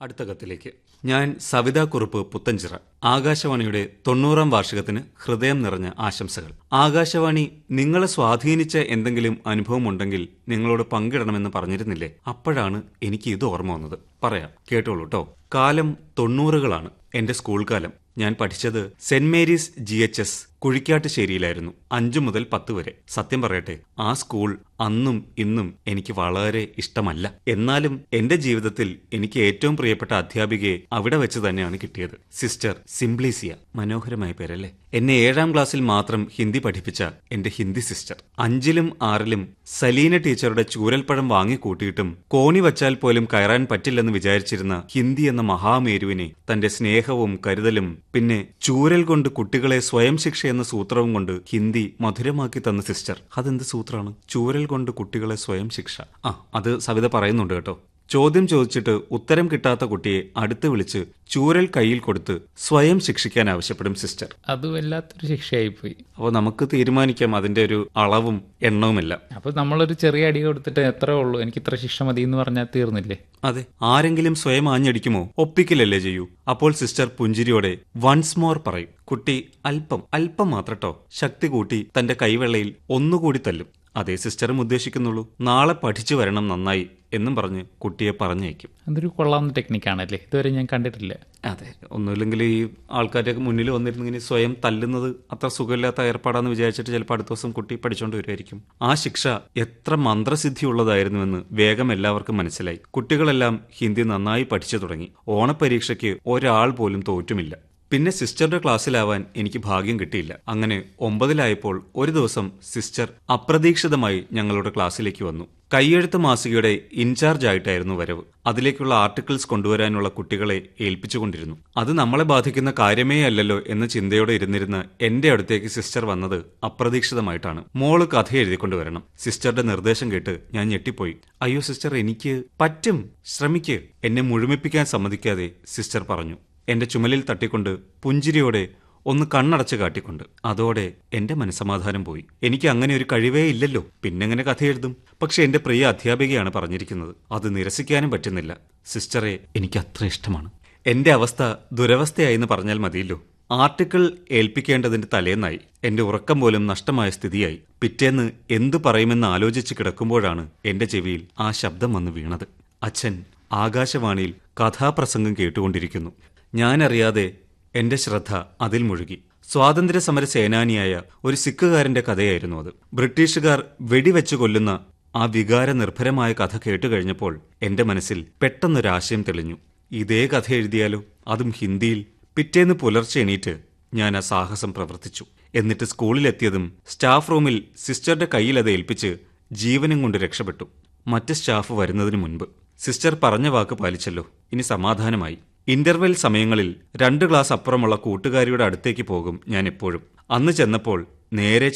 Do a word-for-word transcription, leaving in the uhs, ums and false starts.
അടുത്ത കത്തിലേക്ക്. ഞാൻ സവിതാ കുറുപ്പ് പുത്തഞ്ചിറ. ആകാശവാണിയുടെ തൊണ്ണൂറാം വാർഷികത്തിന് ഹൃദയം നിറഞ്ഞ ആശംസകൾ. ആകാശവാണി നിങ്ങളെ സ്വാധീനിച്ച എന്തെങ്കിലും അനുഭവമുണ്ടെങ്കിൽ നിങ്ങളോട് പങ്കിടണമെന്ന് പറഞ്ഞിരുന്നില്ലേ? അപ്പോഴാണ് എനിക്ക് ഇത് ഓർമ്മ വന്നത്. പറയാം, കേട്ടോളൂ കേട്ടോ. കാലം തൊണ്ണൂറുകളാണ്. എന്റെ സ്കൂൾ കാലം. ഞാൻ പഠിച്ചത് saint Mary's G H S കുഴിക്കാട്ടുശ്ശേരിയിലായിരുന്നു. അഞ്ചു മുതൽ പത്ത് വരെ. സത്യം പറയട്ടെ, ആ സ്കൂൾ അന്നും ഇന്നും എനിക്ക് വളരെ ഇഷ്ടമല്ല. എന്നാലും എന്റെ ജീവിതത്തിൽ എനിക്ക് ഏറ്റവും പ്രിയപ്പെട്ട അധ്യാപികയെ അവിടെ വെച്ച് തന്നെയാണ് കിട്ടിയത്. സിസ്റ്റർ സിംപ്ലീസിയ. മനോഹരമായ പേരല്ലേ? എന്നെ ഏഴാം ക്ലാസ്സിൽ മാത്രം ഹിന്ദി പഠിപ്പിച്ച എന്റെ ഹിന്ദി സിസ്റ്റർ. അഞ്ചിലും ആറിലും സലീന ടീച്ചറുടെ ചൂരൽപ്പഴം വാങ്ങിക്കൂട്ടിയിട്ടും കോണി വച്ചാൽ പോലും കയറാൻ പറ്റില്ലെന്ന് വിചാരിച്ചിരുന്ന ഹിന്ദി എന്ന മഹാമേരുവിനെ തന്റെ സ്നേഹവും കരുതലും പിന്നെ ചൂരൽ കൊണ്ട് കുട്ടികളെ സ്വയം ശിക്ഷ എന്ന സൂത്രവും കൊണ്ട് ഹിന്ദി മധുരമാക്കി തന്ന സിസ്റ്റർ. അതെന്ത് സൂത്രമാണ്? ചൂരൽ കൊണ്ട് കുട്ടികളെ സ്വയം ശിക്ഷ. ആ അത് സവിത പറയുന്നുണ്ട് കേട്ടോ. ചോദ്യം ചോദിച്ചിട്ട് ഉത്തരം കിട്ടാത്ത കുട്ടിയെ അടുത്ത് വിളിച്ച് ചൂരൽ കയ്യിൽ കൊടുത്ത് സ്വയം ശിക്ഷിക്കാൻ ആവശ്യപ്പെടും സിസ്റ്റർ. അത് വല്ലാത്തൊരു ശിക്ഷയായിപ്പോയി. അപ്പോൾ നമുക്ക് തീരുമാനിക്കാം അതിന്റെ ഒരു അളവും എണ്ണവുമില്ല. അപ്പൊ നമ്മളൊരു ചെറിയ അടി കൊടുത്തിട്ട് എത്ര ഉള്ളൂ, എനിക്ക് ഇത്ര ശിക്ഷ മതി എന്ന് പറഞ്ഞാൽ തീർന്നില്ലേ? അതെ, ആരെങ്കിലും സ്വയം ആഞ്ഞടിക്കുമോ? ഒപ്പിക്കലല്ലേ ചെയ്യൂ. അപ്പോൾ സിസ്റ്റർ പുഞ്ചിരിയോടെ വൺസ് മോർ പറയും. കുട്ടി അല്പം അല്പം മാത്രട്ടോ ശക്തി കൂട്ടി തന്റെ കൈവെള്ളയിൽ ഒന്നുകൂടി തല്ലും. അതേ സിസ്റ്ററും ഉദ്ദേശിക്കുന്നുള്ളൂ. നാളെ പഠിച്ചു വരണം നന്നായി എന്നും പറഞ്ഞ് കുട്ടിയെ പറഞ്ഞയക്കും. അതൊരു കൊള്ളാവുന്ന ടെക്നിക്കാണല്ലേ, ഇതുവരെ ഞാൻ കണ്ടിട്ടില്ല. അതെ, ഒന്നുമില്ലെങ്കിൽ ഈ ആൾക്കാരുടെ മുന്നിൽ വന്നിരുന്നെങ്കിൽ സ്വയം തല്ലുന്നത് അത്ര സുഖമില്ലാത്ത ഏർപ്പാടാന്ന് വിചാരിച്ചിട്ട് ചിലപ്പോൾ അടുത്ത ദിവസം കുട്ടി പഠിച്ചുകൊണ്ട് വരുമായിരിക്കും. ആ ശിക്ഷ എത്ര മന്ത്രസിദ്ധിയുള്ളതായിരുന്നുവെന്ന് വേഗം എല്ലാവർക്കും മനസ്സിലായി. കുട്ടികളെല്ലാം ഹിന്ദി നന്നായി പഠിച്ചു തുടങ്ങി. ഓണപ്പരീക്ഷയ്ക്ക് ഒരാൾ പോലും തോറ്റുമില്ല. പിന്നെ സിസ്റ്ററുടെ ക്ലാസ്സിലാവാൻ എനിക്ക് ഭാഗ്യം കിട്ടിയില്ല. അങ്ങനെ ഒമ്പതിലായപ്പോൾ ഒരു ദിവസം സിസ്റ്റർ അപ്രതീക്ഷിതമായി ഞങ്ങളുടെ ക്ലാസ്സിലേക്ക് വന്നു. കൈയെഴുത്ത് മാസികയുടെ ഇൻചാർജ് ആയിട്ടായിരുന്നു വരവ്. അതിലേക്കുള്ള ആർട്ടിക്കിൾസ് കൊണ്ടുവരാനുള്ള കുട്ടികളെ ഏൽപ്പിച്ചുകൊണ്ടിരുന്നു. അത് നമ്മളെ ബാധിക്കുന്ന കാര്യമേ അല്ലല്ലോ എന്ന ചിന്തയോടെ ഇരുന്നിരുന്ന എന്റെ അടുത്തേക്ക് സിസ്റ്റർ വന്നത് അപ്രതീക്ഷിതമായിട്ടാണ്. മോള് കഥ എഴുതിക്കൊണ്ടുവരണം. സിസ്റ്ററുടെ നിർദ്ദേശം കേട്ട് ഞാൻ ഞെട്ടിപ്പോയി. അയ്യോ സിസ്റ്റർ, എനിക്ക് പറ്റും, ശ്രമിക്ക്. എന്നെ മുഴുമിപ്പിക്കാൻ സമ്മതിക്കാതെ സിസ്റ്റർ പറഞ്ഞു. എന്റെ ചുമലിൽ തട്ടിക്കൊണ്ട് പുഞ്ചിരിയോടെ ഒന്ന് കണ്ണടച്ച് കാട്ടിക്കൊണ്ട്. അതോടെ എന്റെ മനസ്സമാധാനം പോയി. എനിക്ക് അങ്ങനെ ഒരു കഴിവേ ഇല്ലല്ലോ, പിന്നെങ്ങനെ കഥ എഴുതും? പക്ഷെ എന്റെ പ്രിയ അധ്യാപികയാണ് പറഞ്ഞിരിക്കുന്നത്. അത് നിരസിക്കാനും പറ്റുന്നില്ല. സിസ്റ്ററെ എനിക്ക് അത്ര ഇഷ്ടമാണ്. എന്റെ അവസ്ഥ ദുരവസ്ഥയായെന്ന് പറഞ്ഞാൽ മതിയല്ലോ. ആർട്ടിക്കിൾ ഏൽപ്പിക്കേണ്ടതിന്റെ തലേന്നായി. എന്റെ ഉറക്കം പോലും നഷ്ടമായ സ്ഥിതിയായി. പിറ്റേന്ന് എന്തു പറയുമെന്ന് ആലോചിച്ച് കിടക്കുമ്പോഴാണ് എന്റെ ചെവിയിൽ ആ ശബ്ദം വന്ന് വീണത്. അച്ഛൻ ആകാശവാണിയിൽ കഥാപ്രസംഗം കേട്ടുകൊണ്ടിരിക്കുന്നു. ഞാനറിയാതെ എന്റെ ശ്രദ്ധ അതിൽ മുഴുകി. സ്വാതന്ത്ര്യ സമര സേനാനിയായ ഒരു സിഖുകാരന്റെ കഥയായിരുന്നു അത്. ബ്രിട്ടീഷുകാർ വെടിവെച്ചു കൊല്ലുന്ന ആ വികാര നിർഭരമായ കഥ കേട്ടുകഴിഞ്ഞപ്പോൾ എന്റെ മനസ്സിൽ പെട്ടെന്നൊരാശയം തെളിഞ്ഞു. ഇതേ കഥ എഴുതിയാലോ, അതും ഹിന്ദിയിൽ. പിറ്റേന്ന് പുലർച്ചെ എണീറ്റ് ഞാൻ ആ സാഹസം പ്രവർത്തിച്ചു. എന്നിട്ട് സ്കൂളിലെത്തിയതും സ്റ്റാഫ് റൂമിൽ സിസ്റ്ററുടെ കയ്യിൽ അത് ഏൽപ്പിച്ച് ജീവനും കൊണ്ട് രക്ഷപ്പെട്ടു. മറ്റ് സ്റ്റാഫ് വരുന്നതിന് മുൻപ്. സിസ്റ്റർ പറഞ്ഞ വാക്ക് പാലിച്ചല്ലോ. ഇനി സമാധാനമായി. ഇന്റർവെൽ സമയങ്ങളിൽ രണ്ട് ക്ലാസ് അപ്പുറമുള്ള കൂട്ടുകാരിയുടെ അടുത്തേക്ക് പോകും ഞാൻ എപ്പോഴും. അന്ന് ചെന്നപ്പോൾ നേരെ